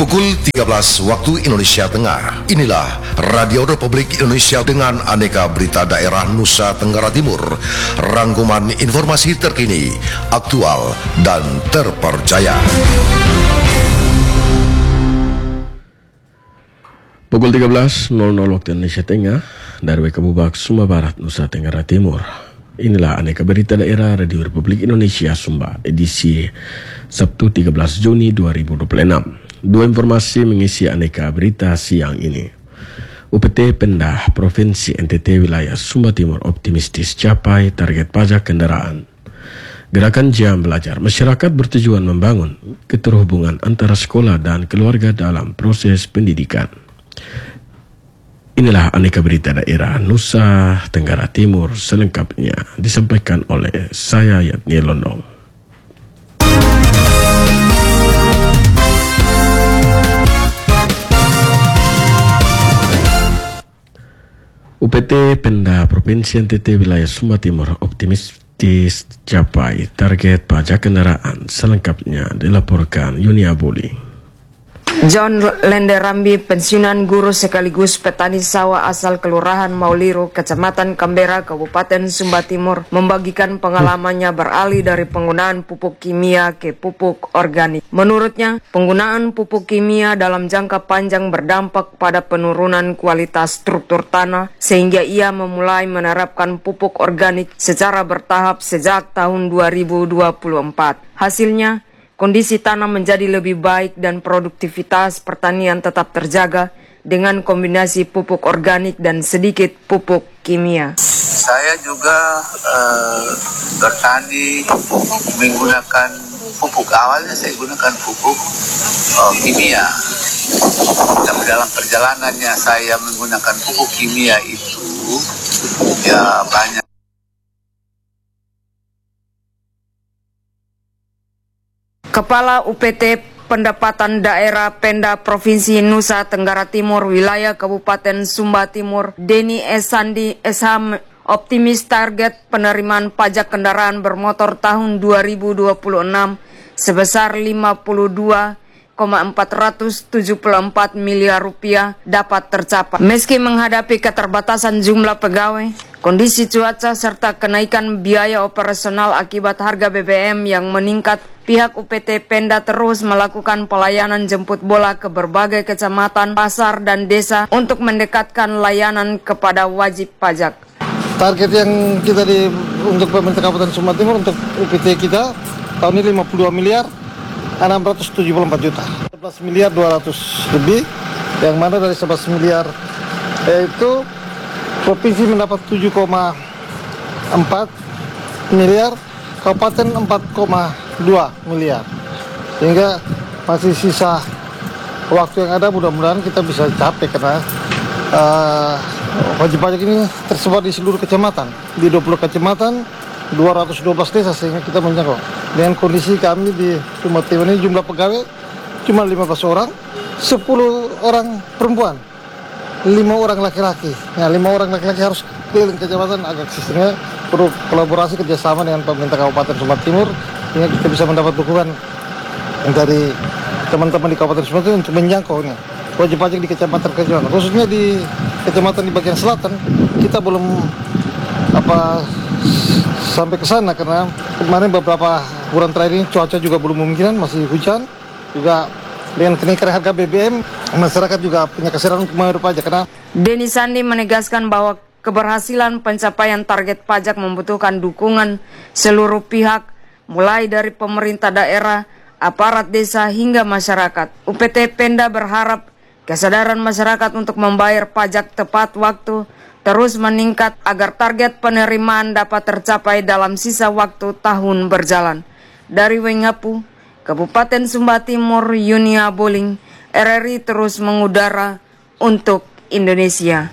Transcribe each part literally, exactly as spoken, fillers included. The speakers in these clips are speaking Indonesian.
Pukul tiga belas waktu Indonesia Tengah. Inilah Radio Republik Indonesia dengan aneka berita daerah Nusa Tenggara Timur. Rangkuman informasi terkini, aktual, dan terpercaya. Pukul tiga belas waktu Indonesia Tengah dari Wekabubak, Sumba Barat, Nusa Tenggara Timur. Inilah aneka berita daerah Radio Republik Indonesia Sumba, edisi Sabtu tiga belas Juni dua ribu dua puluh enam. Dua informasi mengisi aneka berita siang ini. U P T Pemda Provinsi N T T Wilayah Sumba Timur optimistis capai target pajak kendaraan. Gerakan Jam Belajar Masyarakat bertujuan membangun keterhubungan antara sekolah dan keluarga dalam proses pendidikan. Inilah aneka berita daerah Nusa Tenggara Timur selengkapnya disampaikan oleh saya Yatni Londong. U P T Pemda Provinsi N T T Wilayah Sumba Timur optimistis capai target pajak kendaraan. Selengkapnya dilaporkan Yuni Abuli. John Lenderambi, pensiunan guru sekaligus petani sawah asal Kelurahan Mauliro, Kecamatan Kambera, Kabupaten Sumba Timur, membagikan pengalamannya beralih dari penggunaan pupuk kimia ke pupuk organik. Menurutnya, penggunaan pupuk kimia dalam jangka panjang berdampak pada penurunan kualitas struktur tanah, sehingga ia memulai menerapkan pupuk organik secara bertahap sejak tahun dua ribu dua puluh empat. Hasilnya, kondisi tanah menjadi lebih baik dan produktivitas pertanian tetap terjaga dengan kombinasi pupuk organik dan sedikit pupuk kimia. Saya juga uh, bertani menggunakan pupuk. Awalnya saya gunakan pupuk uh, kimia. Tapi dalam perjalanannya saya menggunakan pupuk kimia itu ya banyak. Kepala U P T Pendapatan Daerah Pemda Provinsi Nusa Tenggara Timur Wilayah Kabupaten Sumba Timur, Denny Esandi S H, optimis target penerimaan pajak kendaraan bermotor tahun dua ribu dua puluh enam sebesar lima puluh dua koma empat tujuh empat miliar rupiah dapat tercapai. Meski menghadapi keterbatasan jumlah pegawai, kondisi cuaca serta kenaikan biaya operasional akibat harga B B M yang meningkat, pihak U P T Pemda terus melakukan pelayanan jemput bola ke berbagai kecamatan, pasar, dan desa untuk mendekatkan layanan kepada wajib pajak. Target yang kita di untuk pemerintah Kabupaten Sumba Timur untuk U P T kita tahun ini lima puluh dua miliar enam ratus tujuh puluh empat juta. sebelas miliar dua ratus lebih, yang mana dari sebelas miliar yaitu provinsi mendapat tujuh koma empat miliar, kabupaten empat koma dua miliar. Sehingga masih sisa waktu yang ada, mudah-mudahan kita bisa capai karena uh, wajib pajak ini tersebar di seluruh kecamatan, di dua puluh kecamatan, dua ratus dua belas desa, sehingga kita menjangkau. Dengan kondisi kami di Sumba Timur ini jumlah pegawai cuma lima belas orang, sepuluh orang perempuan, lima orang laki-laki. Nah, lima orang laki-laki harus keliling kecamatan, agak sistemnya perlu kolaborasi kerjasama dengan pemerintah Kabupaten Sumba Timur, sehingga kita bisa mendapat dukungan dari teman-teman di Kabupaten Sumba Timur untuk menjangkau ini wajib pajak di kecamatan-kecamatan, khususnya di kecamatan di bagian selatan. Kita belum apa sampai ke sana karena kemarin beberapa bulan terakhir ini cuaca juga belum memungkinkan, masih hujan, juga dengan kenaikan harga B B M masyarakat juga punya kesadaran untuk membayar pajak. Karena Denny Sandi menegaskan bahwa keberhasilan pencapaian target pajak membutuhkan dukungan seluruh pihak, mulai dari pemerintah daerah, aparat desa, hingga masyarakat. U P T Pemda berharap kesadaran masyarakat untuk membayar pajak tepat waktu terus meningkat agar target penerimaan dapat tercapai dalam sisa waktu tahun berjalan. Dari Wengapu, Kabupaten Sumba Timur, Yunia Boling, R R I terus mengudara untuk Indonesia.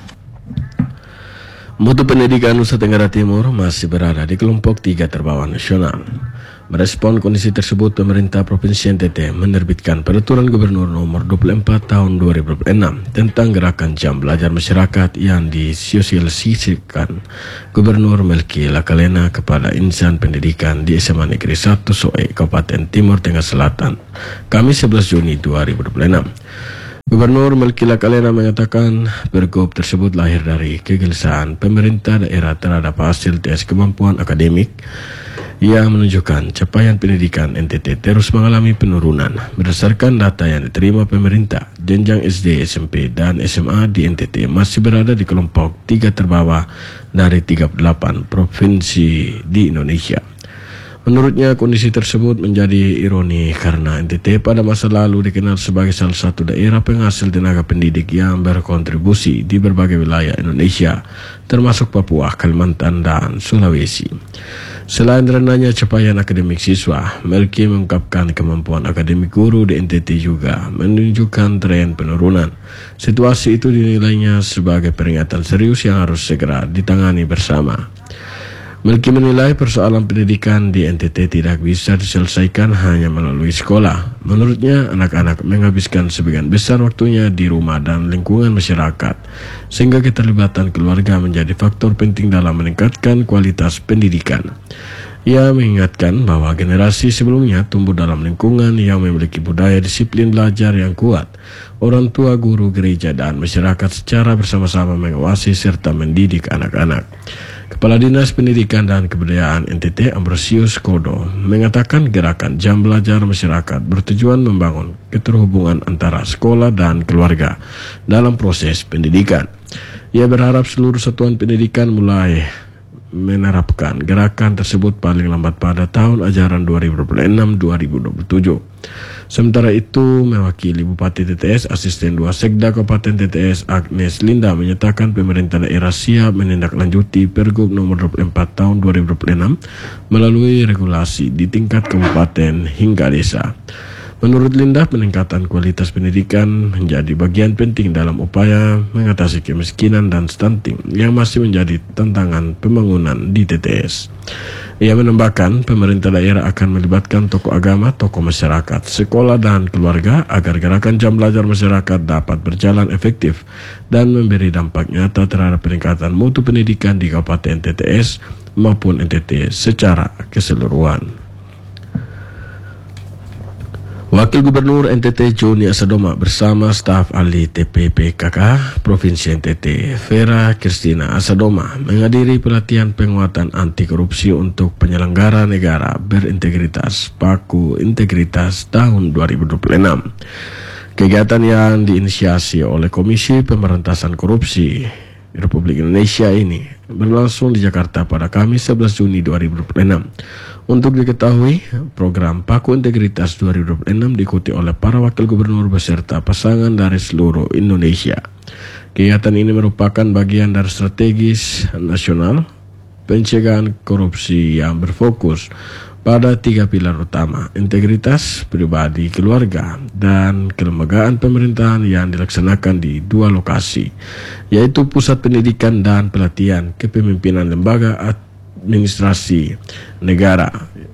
Mutu pendidikan Nusa Tenggara Timur masih berada di kelompok tiga terbawah nasional. Merespon kondisi tersebut, pemerintah Provinsi N T T menerbitkan Peraturan Gubernur Nomor dua puluh empat Tahun dua ribu dua puluh enam tentang gerakan jam belajar masyarakat yang disosialisasikan Gubernur Melki Lakalena kepada insan pendidikan di S M A Negeri satu Soe, Kabupaten Timur Tengah Selatan, Kamis sebelas Juni dua ribu dua puluh enam. Gubernur Melki Lakalena mengatakan pergub tersebut lahir dari kegelisahan pemerintah daerah terhadap hasil tes kemampuan akademik yang menunjukkan capaian pendidikan N T T terus mengalami penurunan. Berdasarkan data yang diterima pemerintah, jenjang S D, S M P, dan S M A di N T T masih berada di kelompok tiga terbawah dari tiga puluh delapan provinsi di Indonesia. Menurutnya, kondisi tersebut menjadi ironi karena N T T pada masa lalu dikenal sebagai salah satu daerah penghasil tenaga pendidik yang berkontribusi di berbagai wilayah Indonesia, termasuk Papua, Kalimantan, dan Sulawesi. Selain rendahnya capaian akademik siswa, Melki mengungkapkan kemampuan akademik guru di N T T juga menunjukkan tren penurunan. Situasi itu dinilainya sebagai peringatan serius yang harus segera ditangani bersama. Melki menilai persoalan pendidikan di N T T tidak bisa diselesaikan hanya melalui sekolah. Menurutnya, anak-anak menghabiskan sebagian besar waktunya di rumah dan lingkungan masyarakat, sehingga keterlibatan keluarga menjadi faktor penting dalam meningkatkan kualitas pendidikan. Ia mengingatkan bahwa generasi sebelumnya tumbuh dalam lingkungan yang memiliki budaya disiplin belajar yang kuat. Orang tua, guru, gereja, dan masyarakat secara bersama-sama mengawasi serta mendidik anak-anak. Kepala Dinas Pendidikan dan Kebudayaan N T T Ambrosius Kodo mengatakan gerakan jam belajar masyarakat bertujuan membangun keterhubungan antara sekolah dan keluarga dalam proses pendidikan. Ia berharap seluruh satuan pendidikan mulai menerapkan gerakan tersebut paling lambat pada tahun ajaran dua ribu dua puluh enam dua ribu dua puluh tujuh. Sementara itu, mewakili Bupati T T S, Asisten dua Sekda Kabupaten T T S Agnes Linda menyatakan pemerintah daerah siap menindaklanjuti Pergub Nomor dua puluh empat Tahun dua ribu dua puluh enam melalui regulasi di tingkat kabupaten hingga desa. Menurut Linda, peningkatan kualitas pendidikan menjadi bagian penting dalam upaya mengatasi kemiskinan dan stunting yang masih menjadi tantangan pembangunan di T T S. Ia menambahkan, pemerintah daerah akan melibatkan tokoh agama, tokoh masyarakat, sekolah, dan keluarga agar gerakan jam belajar masyarakat dapat berjalan efektif dan memberi dampak nyata terhadap peningkatan mutu pendidikan di Kabupaten T T S maupun N T T secara keseluruhan. Wakil Gubernur N T T Joni Asadoma bersama staf ahli T P P K K Provinsi N T T Vera Kristina Asadoma menghadiri pelatihan penguatan anti korupsi untuk penyelenggara negara berintegritas Paku Integritas tahun dua ribu dua puluh enam. Kegiatan yang diinisiasi oleh Komisi Pemberantasan Korupsi Republik Indonesia ini berlangsung di Jakarta pada Kamis sebelas Juni dua ribu dua puluh enam. Untuk diketahui, program Paku Integritas dua ribu dua puluh enam diikuti oleh para wakil gubernur beserta pasangan dari seluruh Indonesia. Kegiatan ini merupakan bagian dari strategis nasional pencegahan korupsi yang berfokus pada tiga pilar utama: integritas pribadi, keluarga, dan kelembagaan pemerintahan yang dilaksanakan di dua lokasi, yaitu Pusat Pendidikan dan Pelatihan Kepemimpinan Lembaga Administrasi Negara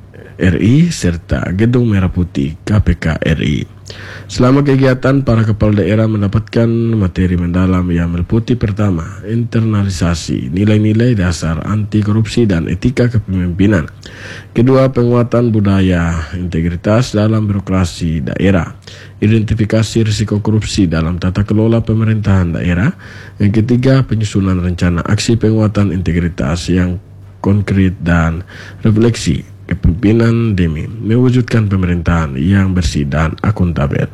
R I serta Gedung Merah Putih K P K R I. Selama kegiatan, para kepala daerah mendapatkan materi mendalam yang meliputi: pertama, internalisasi nilai-nilai dasar anti korupsi dan etika kepemimpinan; kedua, penguatan budaya integritas dalam birokrasi daerah; identifikasi risiko korupsi dalam tata kelola pemerintahan daerah; yang ketiga, penyusunan rencana aksi penguatan integritas yang konkret; dan refleksi kepemimpinan demi mewujudkan pemerintahan yang bersih dan akuntabel.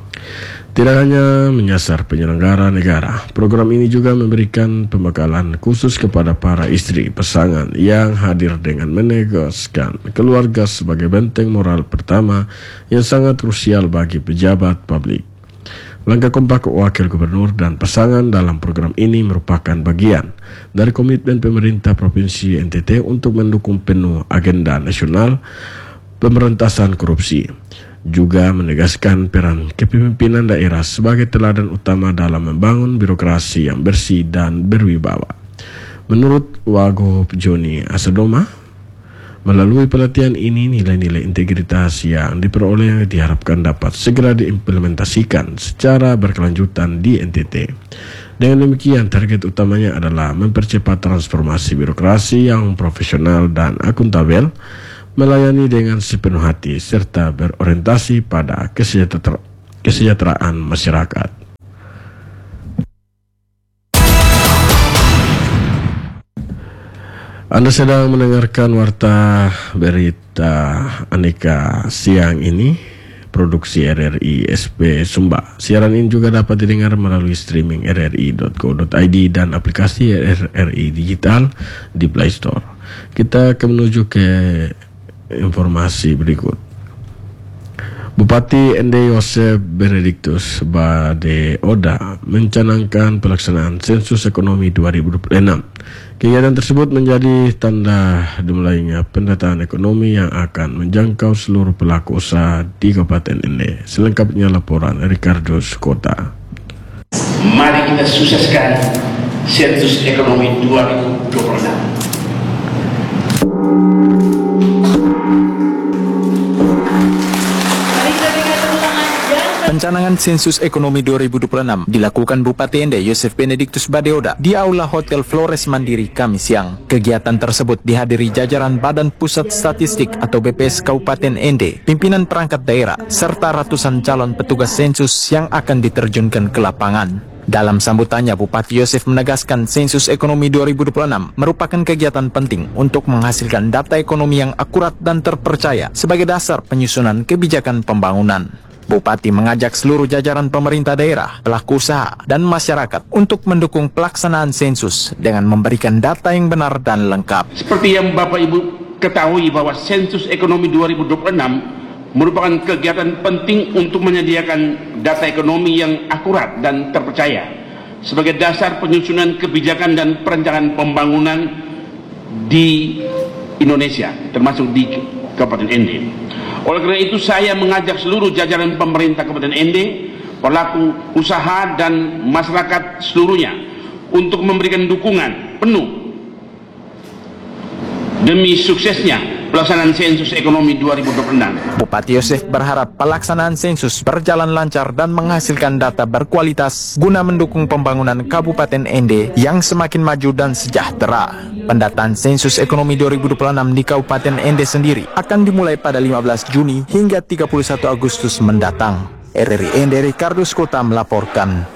Tidak hanya menyasar penyelenggara negara, program ini juga memberikan pembekalan khusus kepada para istri pasangan yang hadir dengan menegaskan keluarga sebagai benteng moral pertama yang sangat krusial bagi pejabat publik. Langkah kompak wakil gubernur dan pasangan dalam program ini merupakan bagian dari komitmen pemerintah Provinsi N T T untuk mendukung penuh agenda nasional pemberantasan korupsi. Juga menegaskan peran kepemimpinan daerah sebagai teladan utama dalam membangun birokrasi yang bersih dan berwibawa. Menurut Wagub Joni Asadoma, Melalui pelatihan ini, nilai-nilai integritas yang diperoleh diharapkan dapat segera diimplementasikan secara berkelanjutan di N T T. Dengan demikian, target utamanya adalah mempercepat transformasi birokrasi yang profesional dan akuntabel, melayani dengan sepenuh hati, serta berorientasi pada kesejahtera- kesejahteraan masyarakat. Anda sedang mendengarkan Warta Berita Aneka siang ini, produksi R R I S P Sumba. Siaran ini juga dapat didengar melalui streaming r r i dot co dot i d dan aplikasi R R I Digital di Play Store. Kita akan menuju ke informasi berikut. Bupati Ende Yosef Benedictus Bade Oda mencanangkan pelaksanaan sensus ekonomi dua ribu dua puluh enam. Kegiatan tersebut menjadi tanda dimulainya pendataan ekonomi yang akan menjangkau seluruh pelaku usaha di Kabupaten Ende. Selengkapnya laporan Ricardo Skota. Mari kita sukseskan sensus ekonomi dua ribu dua puluh enam. Pencanangan sensus ekonomi dua ribu dua puluh enam dilakukan Bupati Ende Yosef Benedictus Bade Oda di Aula Hotel Flores Mandiri Kamis siang. Kegiatan tersebut dihadiri jajaran Badan Pusat Statistik atau B P S Kabupaten Ende, pimpinan perangkat daerah, serta ratusan calon petugas sensus yang akan diterjunkan ke lapangan. Dalam sambutannya, Bupati Yosef menegaskan sensus ekonomi dua ribu dua puluh enam merupakan kegiatan penting untuk menghasilkan data ekonomi yang akurat dan terpercaya sebagai dasar penyusunan kebijakan pembangunan. Bupati mengajak seluruh jajaran pemerintah daerah, pelaku usaha, dan masyarakat untuk mendukung pelaksanaan sensus dengan memberikan data yang benar dan lengkap. Seperti yang Bapak Ibu ketahui bahwa sensus ekonomi dua ribu dua puluh enam merupakan kegiatan penting untuk menyediakan data ekonomi yang akurat dan terpercaya sebagai dasar penyusunan kebijakan dan perencanaan pembangunan di Indonesia, termasuk di Kabupaten Ende. Oleh karena itu, saya mengajak seluruh jajaran pemerintah Kabupaten Ende, pelaku usaha dan masyarakat seluruhnya untuk memberikan dukungan penuh demi suksesnya pelaksanaan sensus ekonomi dua ribu dua puluh enam. Bupati Yosef berharap pelaksanaan sensus berjalan lancar dan menghasilkan data berkualitas guna mendukung pembangunan Kabupaten Ende yang semakin maju dan sejahtera. Pendataan sensus ekonomi dua ribu dua puluh enam di Kabupaten Ende sendiri akan dimulai pada lima belas Juni hingga tiga puluh satu Agustus mendatang. R R I Ende Ricardo Skota melaporkan.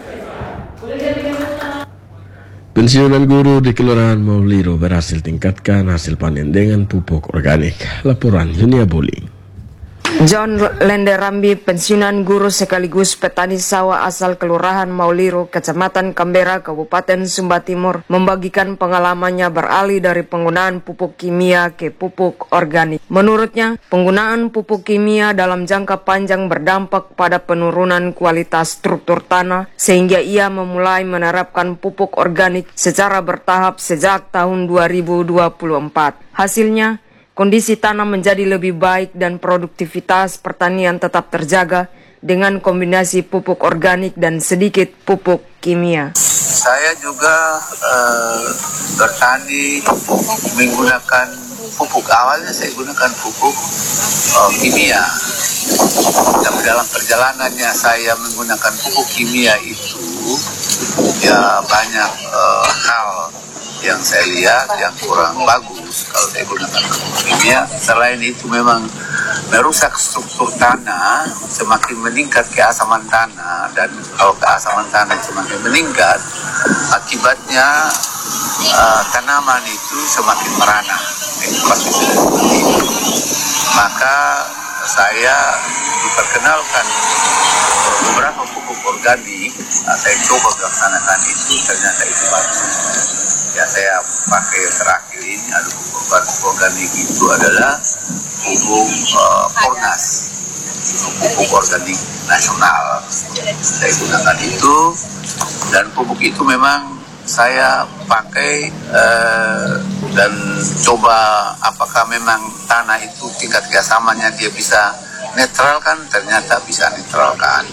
Pensiunan guru di Kelurahan Mauliro berhasil tingkatkan hasil panen dengan pupuk organik. Laporan Yunia Boli. John Lenderambi, pensiunan guru sekaligus petani sawah asal Kelurahan Mauliro, Kecamatan Kambera, Kabupaten Sumba Timur, membagikan pengalamannya beralih dari penggunaan pupuk kimia ke pupuk organik. Menurutnya, penggunaan pupuk kimia dalam jangka panjang berdampak pada penurunan kualitas struktur tanah, sehingga ia memulai menerapkan pupuk organik secara bertahap sejak tahun dua ribu dua puluh empat. Hasilnya, kondisi tanah menjadi lebih baik dan produktivitas pertanian tetap terjaga dengan kombinasi pupuk organik dan sedikit pupuk kimia. Saya juga uh, bertani menggunakan pupuk. Awalnya saya gunakan pupuk uh, kimia. Tapi dalam perjalanannya saya menggunakan pupuk kimia itu, ya banyak uh, hal yang saya lihat yang kurang bagus kalau saya gunakan pupuk kimia. Selain itu memang merusak struktur tanah, semakin meningkat keasaman tanah, dan kalau keasaman tanah semakin meningkat, akibatnya uh, tanaman itu semakin merana. Itu pasti sudah seperti itu. Maka saya diperkenalkan beberapa pupuk organik, nah, saya coba melaksanakan itu, ternyata itu bagus. Ya, saya pakai terakhir ini ada pupuk organik itu adalah pupuk uh, Pornas, pupuk organik nasional. Saya gunakan itu, dan pupuk itu memang saya pakai uh, dan coba apakah memang tanah itu tingkat keasamannya dia bisa netralkan, ternyata bisa netralkan.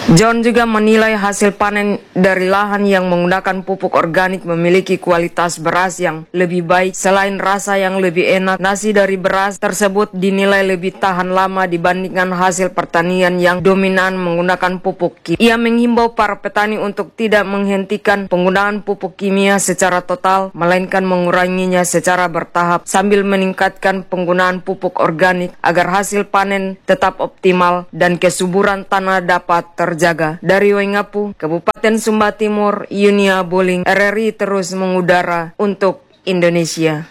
John juga menilai hasil panen dari lahan yang menggunakan pupuk organik memiliki kualitas beras yang lebih baik. Selain rasa yang lebih enak, nasi dari beras tersebut dinilai lebih tahan lama dibandingkan hasil pertanian yang dominan menggunakan pupuk kimia. Ia menghimbau para petani untuk tidak menghentikan penggunaan pupuk kimia secara total, melainkan menguranginya secara bertahap sambil meningkatkan penggunaan pupuk organik agar hasil panen tetap optimal dan kesuburan tanah dapat terjaga. Jaga. Dari Wengapu, Kabupaten Sumba Timur, Yunia Boling, R R I terus mengudara untuk Indonesia.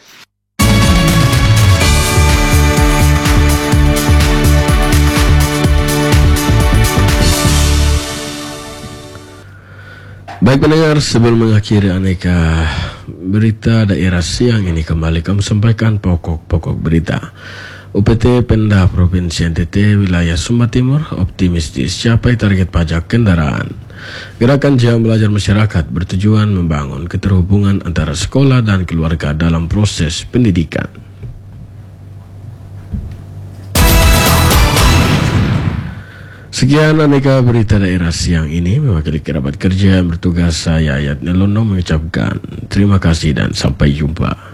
Baik pendengar, sebelum mengakhiri aneka berita daerah siang ini, kembali kami sampaikan pokok-pokok berita. U P T Pemda Provinsi N T T wilayah Sumba Timur optimistis capai target pajak kendaraan. Gerakan Jam Belajar Masyarakat bertujuan membangun keterhubungan antara sekolah dan keluarga dalam proses pendidikan. Sekian aneka berita daerah siang ini, mewakili kerabat kerja yang bertugas, saya Ayat Nelono mengucapkan terima kasih dan sampai jumpa.